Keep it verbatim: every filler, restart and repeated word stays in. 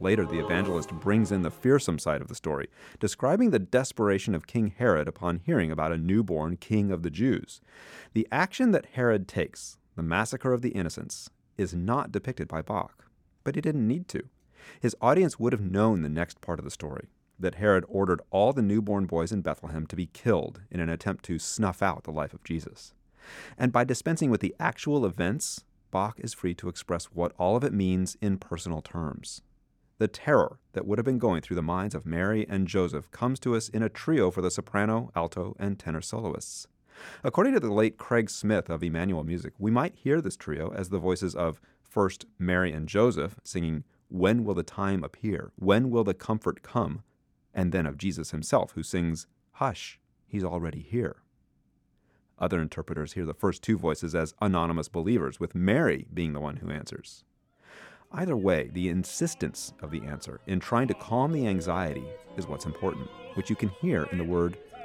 Later, the evangelist brings in the fearsome side of the story, describing the desperation of King Herod upon hearing about a newborn king of the Jews. The action that Herod takes, the massacre of the innocents, is not depicted by Bach, but he didn't need to. His audience would have known the next part of the story, that Herod ordered all the newborn boys in Bethlehem to be killed in an attempt to snuff out the life of Jesus. And by dispensing with the actual events, Bach is free to express what all of it means in personal terms. The terror that would have been going through the minds of Mary and Joseph comes to us in a trio for the soprano, alto, and tenor soloists. According to the late Craig Smith of Emmanuel Music, we might hear this trio as the voices of first Mary and Joseph singing, "When will the time appear? When will the comfort come?" and then of Jesus himself, who sings, "Hush, he's already here." Other interpreters hear the first two voices as anonymous believers, with Mary being the one who answers. Either way, the insistence of the answer in trying to calm the anxiety is what's important, which you can hear in the word